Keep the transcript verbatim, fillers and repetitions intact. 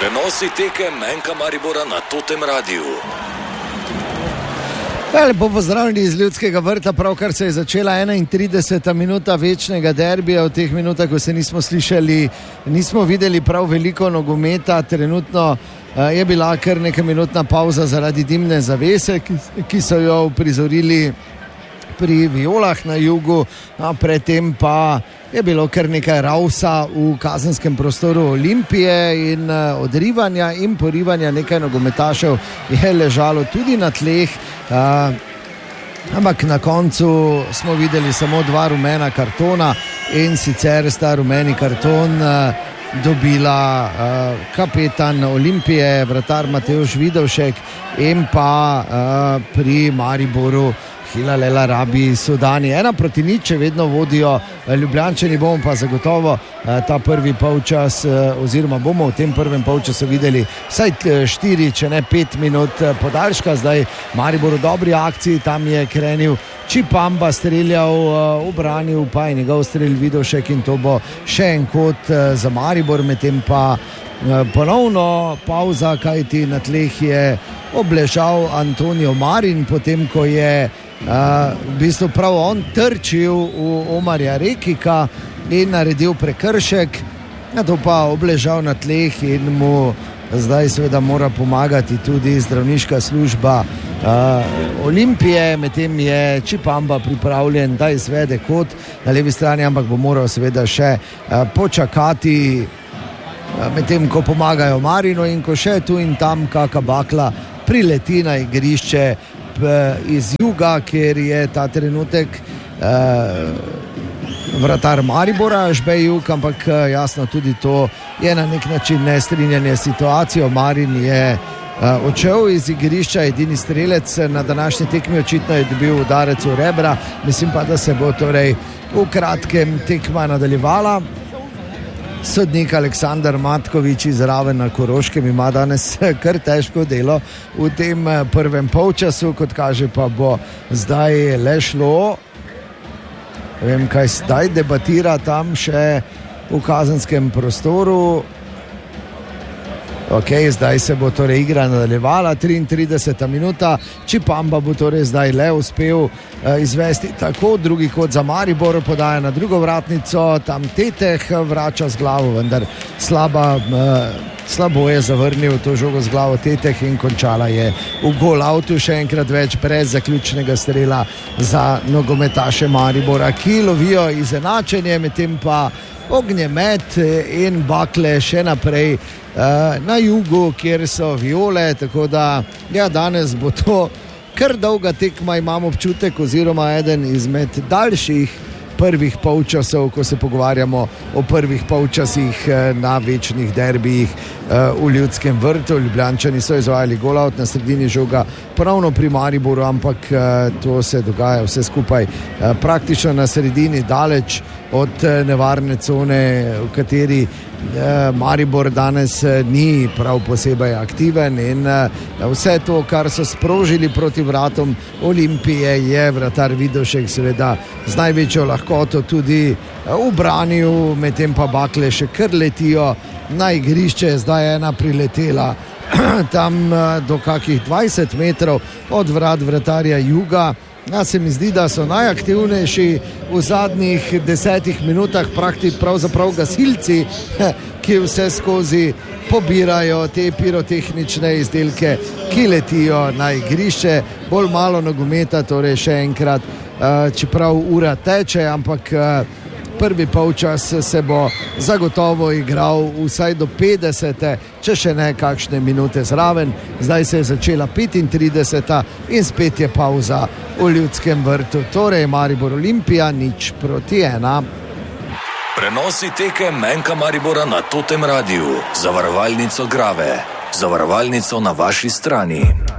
Prenosi tekem Menka Maribora na Totem Radiu. Lepo pozdravljeni iz Ljudskega vrta, pravkar se je začela enaintrideseta minuta večnega derbija. V teh minutah, ko se nismo slišali, nismo videli prav veliko nogometa. Trenutno je bila kar nekaj minutna pauza zaradi dimne zavese, ki, ki so jo uprizorili pri Violah na jugu, a predtem pa je bilo kar nekaj ravsa v kazenskem prostoru Olimpije in odrivanja in porivanja. Nekaj nogometašev je ležalo tudi na tleh, a, ampak na koncu smo videli samo dva rumena kartona in sicer sta rumeni karton a, dobila a, kapetan Olimpije, vratar Matevž Vidovšek in pa a, pri Mariboru Hilal El Arabi Sudani. Ena proti nič vedno vodijo Ljubljančani, bomo pa zagotovo ta prvi polčas oziroma bomo v tem prvem polčasu videli vsaj štiri, če ne pet minut podaljška. Zdaj Maribor v dobri akciji, tam je krenil Čipamba, streljal, obranil pa je njegov strelj Vidovšek in to bo še en kot za Maribor. Medtem pa ponovno pauza, kajti na tleh je obležal Antonijo Marin, potem ko je Uh, v bistvu prav on trčil v Omarja Rekika in naredil prekršek, na to pa obležal na tleh in mu zdaj seveda mora pomagati tudi zdravniška služba uh, Olimpije. Medtem je Čipamba pripravljen, da izvede kot na levi strani, ampak bo moral seveda še uh, počakati uh, medtem ko pomagajo Marinu in ko še tu in tam kaka bakla prileti na igrišče iz juga, kjer je ta trenutek eh, vratar Maribora Žbej Jug, ampak jasno tudi to je na nek način nestrinjanje situacijo. Marin je eh, odšel iz igrišča, edini strelec na današnji tekmi, očitno je dobil udarec v rebra. Mislim pa, da se bo torej v kratkem tekma nadaljevala. Sodnik Aleksandar Matkovič izraven na Koroškem ima danes kar težko delo v tem prvem polčasu, kot kaže pa bo zdaj le šlo. Vem, kaj zdaj debatira tam še v kazenskem prostoru. Ok, zdaj se bo torej igra nadaljevala, triintrideseta minuta, Čipamba bo torej zdaj le uspel uh, izvesti tako, drugi kot za Maribor, podaja na drugo vratnico, tam Teteh vrača z glavo, vendar slaba, uh, slabo je zavrnil to žogo z glavo Teteh in končala je v gol avtu. Še enkrat več brez zaključnega strela za nogometaše Maribora, ki lovijo izenačenje, medtem pa ognjemet in bakle še naprej uh, na jugu, kjer so Viole, tako da ja, danes bo to kar dolga tekma, imam občutek, oziroma eden izmed daljših prvih polčasov, ko se pogovarjamo o prvih polčasih na večnih derbijih v Ljudskem vrtu. Ljubljančani so izvajali golaut na sredini žoga, ponovno pri Mariboru, ampak to se dogaja vse skupaj praktično na sredini, daleč od nevarne cone, v kateri Maribor danes ni prav posebej aktiven, in vse to, kar so sprožili proti vratom Olimpije, je vratar Vidovšek seveda z največjo lahkoto tudi ubranil, medtem pa bakle še kar letijo na igrišče. Zdaj ena priletela tam do kakih dvajset metrov od vrat vratarja Juga. Ja, se mi zdi, da so najaktivnejši v zadnjih desetih minutah prakti pravzaprav gasilci, ki vse skozi pobirajo te pirotehnične izdelke, ki letijo na igrišče. Bolj malo nogometa, torej še enkrat, čeprav ura teče, ampak prvi polčas se bo zagotovo igral vsaj do petdesete, če še ne kakšne minute zraven. Zdaj se je začela petintrideseta in spet je pauza v Ljudskem vrtu. Torej Maribor Olimpija nič proti ena. Prenosi tekem Menka Maribora na Totem Radiu. Zavarovalnico Grave. Zavarovalnico na vaši strani.